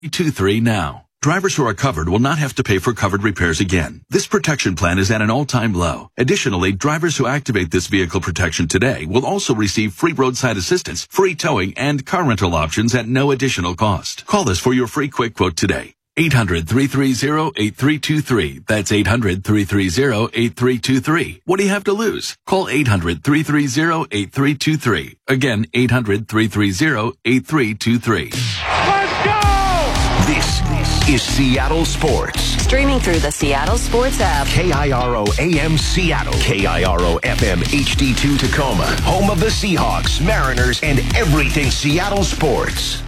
23 now. Drivers who are covered will not have to pay for covered repairs again. This protection plan is at an all-time low. Additionally, drivers who activate this vehicle protection today will also receive free roadside assistance, free towing, and car rental options at no additional cost. Call us for your free quick quote today. 800-330-8323. That's 800-330-8323. What do you have to lose? Call 800-330-8323. Again, 800-330-8323. Let's go! This is Seattle Sports. Streaming through the Seattle Sports app. KIRO AM Seattle. KIRO FM HD2 Tacoma. Home of the Seahawks, Mariners, and everything Seattle sports.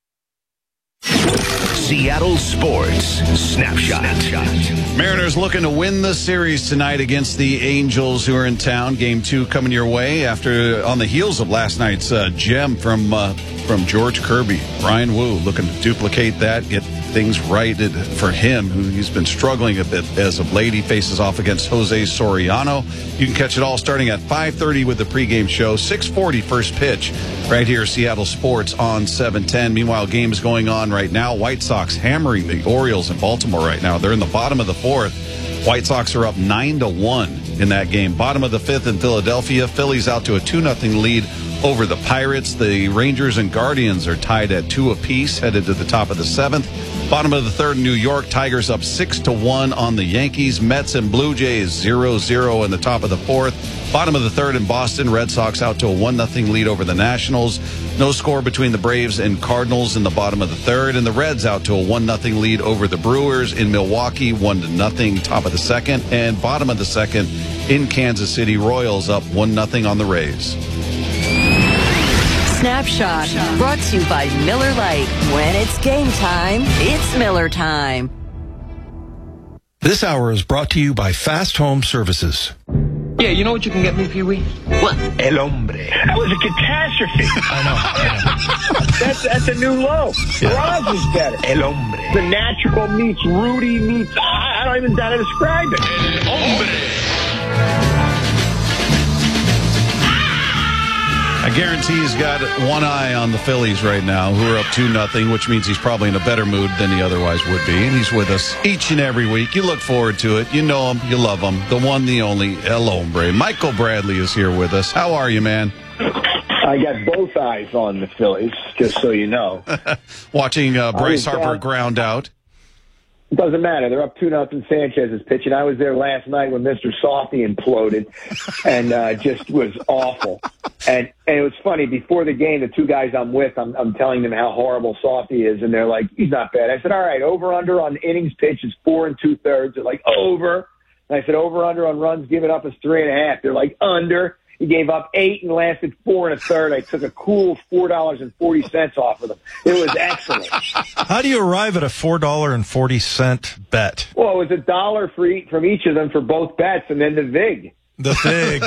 Seattle Sports Snapshot. Mariners looking to win the series tonight against the Angels, who are in town. Game 2 coming your way after on the heels of last night's gem from George Kirby. Brian Wu looking to duplicate that, get things righted for him, who he's been struggling a bit as of late. He faces off against Jose Soriano. You can catch it all starting at 5:30 with the pregame show. 6:40 first pitch right here, Seattle Sports on 710. Meanwhile, games going on right now. White Sox hammering the Orioles in Baltimore right now. They're in the bottom of the fourth. White Sox are up 9-1 in that game. Bottom of the fifth in Philadelphia. Phillies out to a 2-0 lead over the Pirates. The Rangers and Guardians are tied at 2 apiece, headed to the top of the seventh. Bottom of the third in New York. Tigers up 6-1 on the Yankees. Mets and Blue Jays 0-0 in the top of the fourth. Bottom of the third in Boston. Red Sox out to a 1-0 lead over the Nationals. No score between the Braves and Cardinals in the bottom of the third. And the Reds out to a 1-0 lead over the Brewers in Milwaukee. 1-0 top of the second. And bottom of the second in Kansas City. Royals up 1-0 on the Rays. Snapshot, brought to you by Miller Lite. When it's game time, it's Miller time. This hour is brought to you by Fast Home Services. Yeah, you know what you can get me, Pee-wee? What? El Hombre. That was a catastrophe. I know. That's a new low. Roz is better. El Hombre. The natural meets Rudy meets, I don't even know how to describe it. El Hombre. I guarantee he's got one eye on the Phillies right now, who are up 2-0, which means he's probably in a better mood than he otherwise would be. And he's with us each and every week. You look forward to it. You know him. You love him. The one, the only, El Hombre. Michael Bradley is here with us. How are you, man? I got both eyes on the Phillies, just so you know. Watching Bryce Harper ground out. It doesn't matter. They're up 2-0. Sanchez is pitching. I was there last night when Mr. Softy imploded and just was awful. And it was funny. Before the game, the two guys I'm with, I'm telling them how horrible Softy is, and they're like, he's not bad. I said, all right, over-under on innings pitched is 4 2/3. They're like, over. And I said, over-under on runs given up is 3.5. They're like, under. He gave up 8 and lasted 4 1/3. I took a cool $4.40 off of them. It was excellent. How do you arrive at a $4.40 bet? Well, it was $1 from each of them for both bets, and then the VIG. The Fig.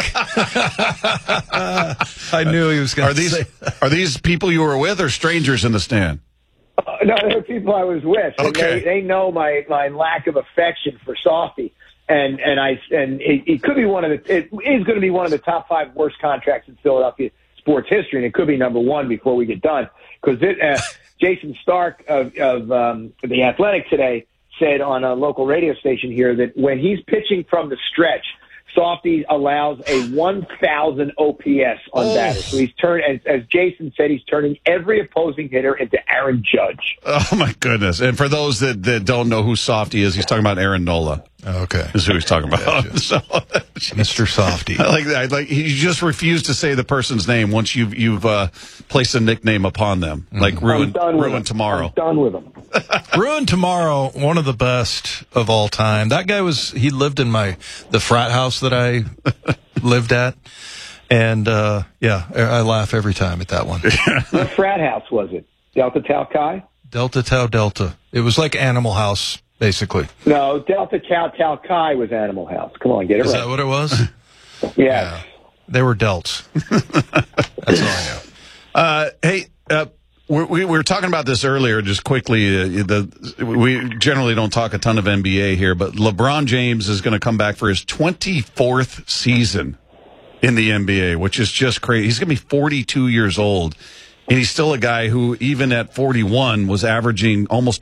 I knew he was going to say that. Are these people you were with or strangers in the stand? No, they're people I was with. And Okay. they know my lack of affection for Softy. And it could be it is going to be one of the top 5 worst contracts in Philadelphia sports history, and it could be number 1 before we get done. Because Jason Stark of The Athletic today said on a local radio station here that when he's pitching from the stretch, Softy allows a 1,000 OPS on batters. So he's as Jason said, he's turning every opposing hitter into Aaron Judge. Oh, my goodness. And for those that don't know who Softy is, he's talking about Aaron Nola. Okay. Is who he's talking about. Gotcha. So, Mr. Softy. I like that. You just refuse to say the person's name once you've placed a nickname upon them. Like Ruin Tomorrow. I'm done with them. Ruin Tomorrow, one of the best of all time. That guy he lived in the frat house that I lived at. And, I laugh every time at that one. What frat house was it? Delta Tau Chi? Delta Tau Delta. It was like Animal House, basically. No, Delta Tau Tau Chi was Animal House. Come on, get it right. Is that what it was? Yeah. They were delts. That's all I know. Hey, we were talking about this earlier, just quickly. We generally don't talk a ton of NBA here, but LeBron James is going to come back for his 24th season in the NBA, which is just crazy. He's going to be 42 years old And he's still a guy who, even at 41, was averaging almost